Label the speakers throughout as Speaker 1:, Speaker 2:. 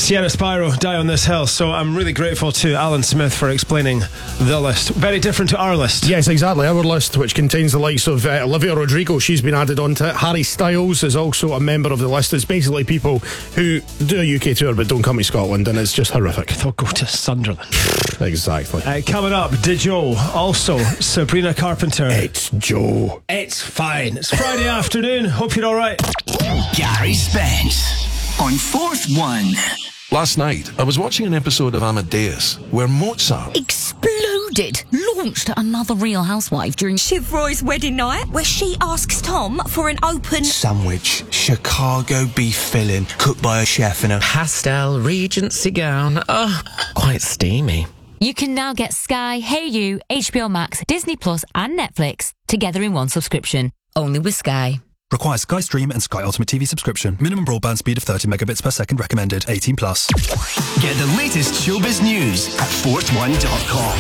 Speaker 1: Sierra Spyro, Die on This Hill. So I'm really grateful to Alan Smith for explaining the list. Very different to our list.
Speaker 2: Yes, exactly. Our list, which contains the likes of Olivia Rodrigo, she's been added onto it. Harry Styles is also a member of the list. It's basically people who do a UK tour but don't come to Scotland, and it's just horrific.
Speaker 1: They'll go to Sunderland.
Speaker 2: Exactly.
Speaker 1: Coming up, Joe. Also, Sabrina Carpenter.
Speaker 2: It's Joe.
Speaker 1: It's fine. It's Friday afternoon. Hope you're all right.
Speaker 3: Gary Spence on Fourth One.
Speaker 4: Last night, I was watching an episode of Amadeus where Mozart
Speaker 5: exploded, launched another Real Housewife during Shiv Roy's wedding night, where she asks Tom for an open
Speaker 6: sandwich, Chicago beef filling, cooked by a chef in a
Speaker 7: pastel Regency gown. Oh, quite steamy.
Speaker 8: You can now get Sky, Hey You, HBO Max, Disney Plus and Netflix together in one subscription. Only with Sky.
Speaker 9: Requires Sky Stream and Sky Ultimate TV subscription. Minimum broadband speed of 30 megabits per second recommended. 18+.
Speaker 3: Get the latest showbiz news at fourthone.com.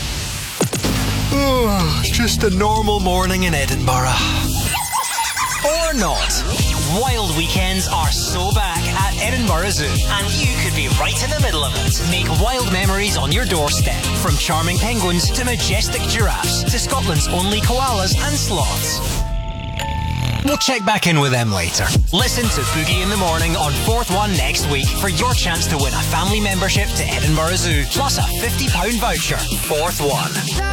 Speaker 6: Oh, it's just a normal morning in Edinburgh.
Speaker 10: Or not. Wild weekends are so back at Edinburgh Zoo, and you could be right in the middle of it. Make wild memories on your doorstep, from charming penguins to majestic giraffes to Scotland's only koalas and sloths. We'll check back in with them later. Listen to Boogie in the Morning on Fourth One next week for your chance to win a family membership to Edinburgh Zoo, plus a £50 voucher. Fourth One.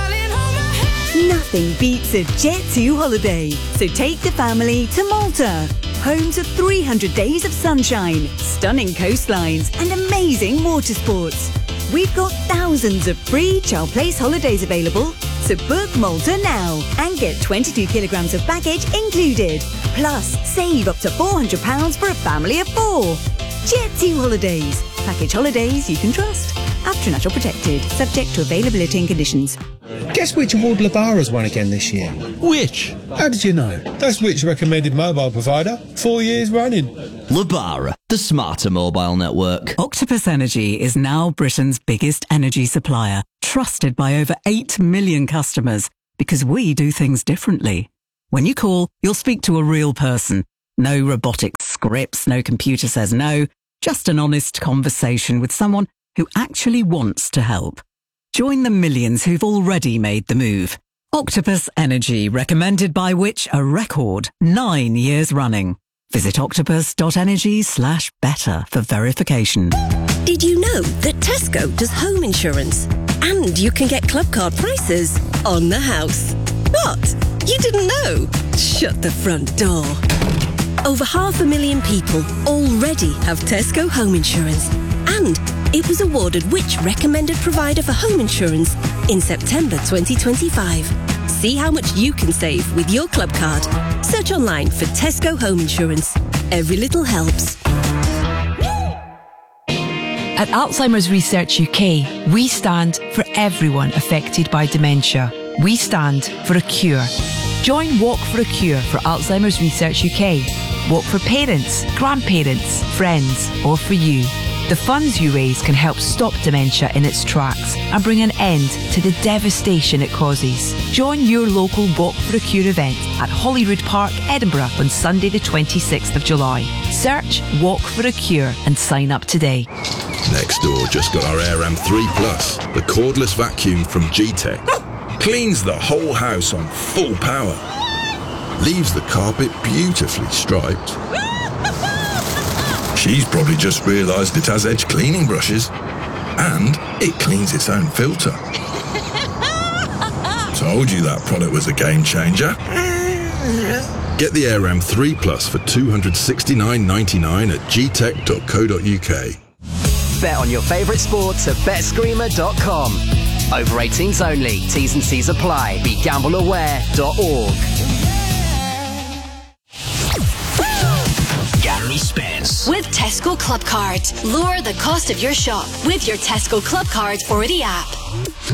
Speaker 11: Nothing beats a Jet2 holiday. So take the family to Malta. Home to 300 days of sunshine, stunning coastlines and amazing water sports. We've got thousands of free Child Place holidays available. So book Malta now and get 22 kilograms of baggage included. Plus, save up to £400 for a family of 4. Jet2 Holidays. Package holidays you can trust. After Natural Protected. Subject to availability and conditions.
Speaker 12: Guess which award Labara's won again this year?
Speaker 13: Which?
Speaker 12: How did you know? That's which recommended mobile provider 4 years running.
Speaker 13: Labara, the smarter mobile network.
Speaker 14: Octopus Energy is now Britain's biggest energy supplier, trusted by over 8 million customers, because we do things differently. When you call, you'll speak to a real person. No robotic scripts, no computer says no, just an honest conversation with someone who actually wants to help. Join the millions who've already made the move. Octopus Energy, recommended by Which a record 9 years running. Visit octopus.energy/better for verification.
Speaker 15: Did you know that Tesco does home insurance? And you can get club card prices on the house. What? You didn't know? Shut the front door. Over 500,000 people already have Tesco home insurance. And it was awarded Which recommended provider for home insurance in September 2025. See how much you can save with your club card. Search online for Tesco Home Insurance. Every little helps.
Speaker 16: At Alzheimer's Research UK, we stand for everyone affected by dementia. We stand for a cure. Join Walk for a Cure for Alzheimer's Research UK. Walk for parents, grandparents, friends, or for you. The funds you raise can help stop dementia in its tracks and bring an end to the devastation it causes. Join your local Walk for a Cure event at Holyrood Park, Edinburgh on Sunday the 26th of July. Search Walk for a Cure and sign up today.
Speaker 4: Nextdoor just got our AirAm 3 Plus, the cordless vacuum from G-Tech. Cleans the whole house on full power. Leaves the carpet beautifully striped. She's probably just realised it has edge cleaning brushes. And it cleans its own filter. Told you that product was a game changer. Get the AirAm 3 Plus for $269.99 at gtech.co.uk.
Speaker 17: Bet on your favourite sports at betscreamer.com. Over 18s only. T's and C's apply. BeGambleAware.org.
Speaker 3: Gary Spence.
Speaker 18: With Tesco Club Card. Lower the cost of your shop with your Tesco Club Card or the app.